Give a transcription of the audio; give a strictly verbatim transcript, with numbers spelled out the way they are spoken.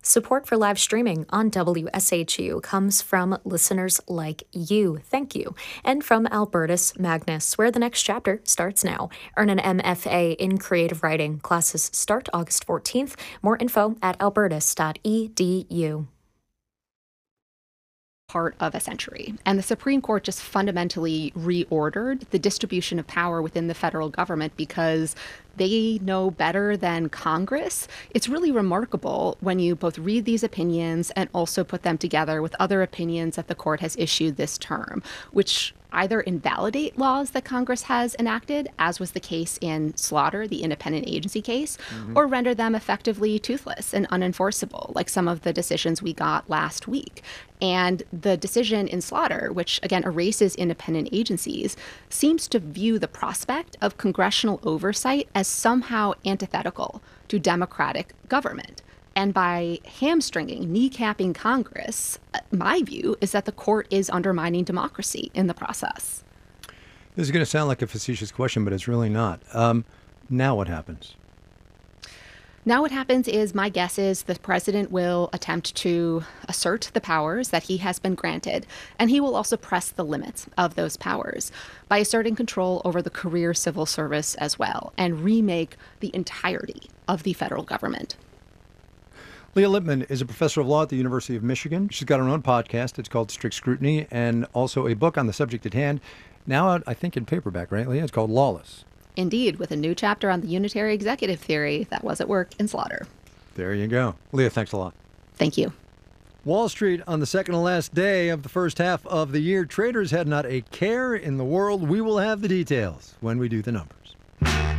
Support for live streaming on W S H U comes from listeners like you. Thank you. And from Albertus Magnus, where the next chapter starts now. Earn an M F A in creative writing. Classes start August fourteenth. More info at albertus dot e d u. Part of a century. And the Supreme Court just fundamentally reordered the distribution of power within the federal government because they know better than Congress. It's really remarkable when you both read these opinions and also put them together with other opinions that the court has issued this term, which either invalidate laws that Congress has enacted, as was the case in Slaughter, the independent agency case, mm-hmm. or render them effectively toothless and unenforceable, like some of the decisions we got last week. And the decision in Slaughter, which again erases independent agencies, seems to view the prospect of congressional oversight as somehow antithetical to democratic government. And by hamstringing, kneecapping Congress, my view is that the court is undermining democracy in the process. This is going to sound like a facetious question, but it's really not. Um, now what happens? Now what happens is, my guess is the president will attempt to assert the powers that he has been granted, and he will also press the limits of those powers by asserting control over the career civil service as well, and remake the entirety of the federal government. Leah Lippman is a professor of law at the University of Michigan. She's got her own podcast. It's called Strict Scrutiny, and also a book on the subject at hand. Now out, I think, in paperback, right, Leah? It's called Lawless. Indeed, with a new chapter on the unitary executive theory that was at work in Slaughter. There you go. Leah, thanks a lot. Thank you. Wall Street on the second to last day of the first half of the year. Traders had not a care in the world. We will have the details when we do the numbers.